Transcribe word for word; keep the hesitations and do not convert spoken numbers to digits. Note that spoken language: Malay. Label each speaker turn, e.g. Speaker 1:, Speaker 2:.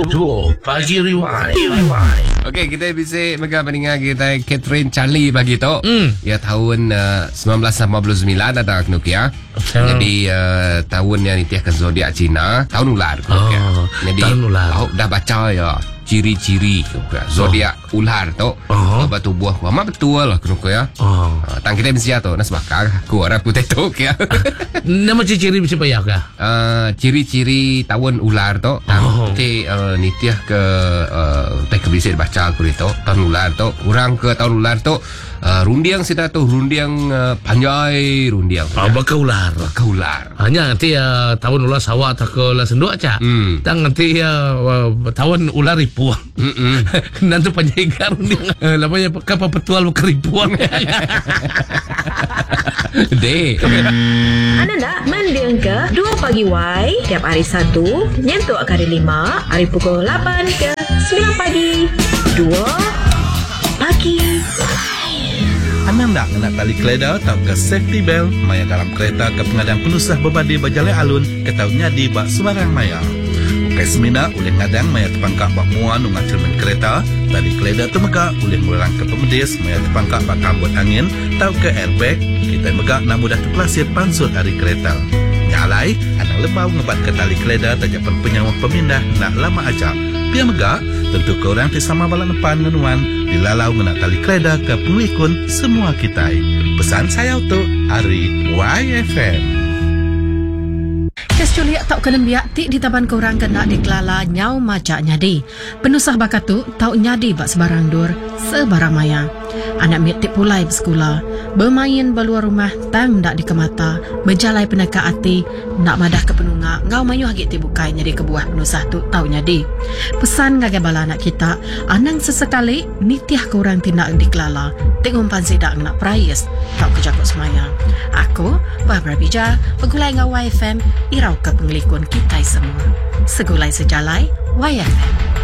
Speaker 1: Duo Pagi Rewind. Rewind.
Speaker 2: Okey, kita bisa mega mendengar kita Catherine Charlie pagi tu. Mm. Ya tahun uh, sembilan belas lapan puluh sembilan ada Nokia. Okay. Jadi uh, tahun yang ditiahkan zodiak Cina, tahun ular.
Speaker 1: Oh,
Speaker 2: jadi
Speaker 1: tahun ular.
Speaker 2: Aku dah baca ya ciri-ciri zodiak oh. ular tu. Oh. Batu buah kuama betul lah kena ya. Oh. Uh, tang kita mesti tu nas bakar ku orang putih tu ya.
Speaker 1: Nama ciri-ciri mesti payah kah?
Speaker 2: Uh, ciri-ciri tahun ular tu. Oh. Nanti uh, nitiah ke uh, teh bisa baca aku itu tahun ular tu. Orang ke tahun ular tu uh, rundiang sida tu rundiang uh, panjai rundiang.
Speaker 1: Ah, bakal ular.
Speaker 2: Bakal ular.
Speaker 1: Hanya nanti uh, tahun ular sawah tak ke ular senduk aja. Hmm. Dan nanti uh, tahun ular ripuang. Nanti panjai rundiang. Lamanya kapal petual keripuang.
Speaker 2: Dek.
Speaker 3: Anda nak mendiang ke dua pagi Y tiap hari Sabtu nyentuh hari lima hari pukul lapan ke sembilan pagi. Dua pagi.
Speaker 4: Anda nak nak tali keleda atau ke safety belt maya dalam kereta ke pengadang penusah berbadi berjalan alun ke tahunnya di bak sembarang maya. Ukai semina oleh ngadang maya terpangkak bak muan nunga cermin kereta, tali keleda tu megak oleh murang ke pemedis maya terpangkak bak kambut angin atau ke airbag, kita megak nak mudah terpelasir pansut hari kereta. Nyalai, anak lebau ngebat ke tali keleda tajapan penyawah pemindah nak lama aja. Pia megak, tentu ke orang sama balak depan menuan dilalau ngena tali keleda ke pengelikun semua kita. Pesan saya untuk Ari Y F M.
Speaker 5: Kes culiak tak kena biak tik di taban korang kena dikelala nyau macak nyadi. Penusah bakat tu tau nyadi bak sebarang dur, sebarang maya. Anak miat tik pulai bersekolah, bermain beluar rumah tang dak dikemata, berjalai peneka hati, nak madah ke penunga, ngau mayu hagit ti bukai nyadi kebuah penusah tu tau nyadi. Pesan ngagai bala anak kita, anang sesekali nitiah korang tindak dikelala, tengok umpan sidak nak prayas, tau kejakut semaya. Aku, Barbara Bija, pegulai ngau Y F M, irau ke pengelikun kita semua. Segulai sejalai Y F M.